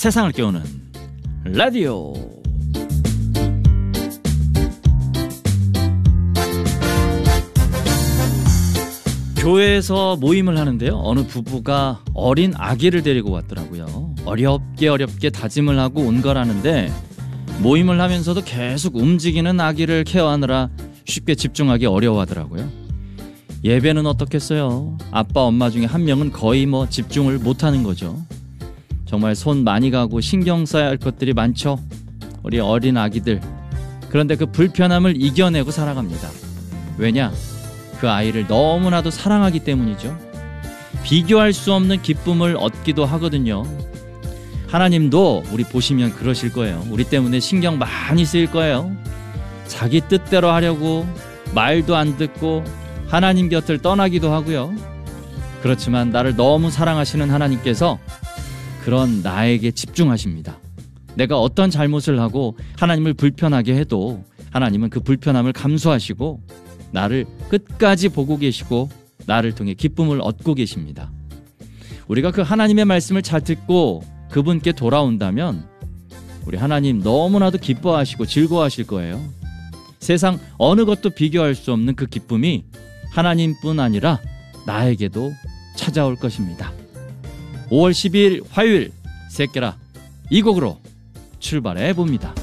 세상을 깨우는 라디오. 교회에서 모임을 하는데요, 어느 부부가 어린 아기를 데리고 왔더라고요. 어렵게 다짐을 하고 온 거라는데 모임을 하면서도 계속 움직이는 아기를 케어하느라 쉽게 집중하기 어려워하더라고요. 예배는 어떻겠어요? 아빠 엄마 중에 한 명은 거의 집중을 못하는 거죠. 정말 손 많이 가고 신경 써야 할 것들이 많죠, 우리 어린 아기들. 그런데 그 불편함을 이겨내고 살아갑니다. 왜냐? 그 아이를 너무나도 사랑하기 때문이죠. 비교할 수 없는 기쁨을 얻기도 하거든요. 하나님도 우리 보시면 그러실 거예요. 우리 때문에 신경 많이 쓰일 거예요. 자기 뜻대로 하려고 말도 안 듣고 하나님 곁을 떠나기도 하고요. 그렇지만 나를 너무 사랑하시는 하나님께서 그런 나에게 집중하십니다. 내가 어떤 잘못을 하고 하나님을 불편하게 해도 하나님은 그 불편함을 감수하시고 나를 끝까지 보고 계시고 나를 통해 기쁨을 얻고 계십니다. 우리가 그 하나님의 말씀을 잘 듣고 그분께 돌아온다면 우리 하나님 너무나도 기뻐하시고 즐거워하실 거예요. 세상 어느 것도 비교할 수 없는 그 기쁨이 하나님뿐 아니라 나에게도 찾아올 것입니다. 5월 12일 화요일 새끼라 이 곡으로 출발해 봅니다.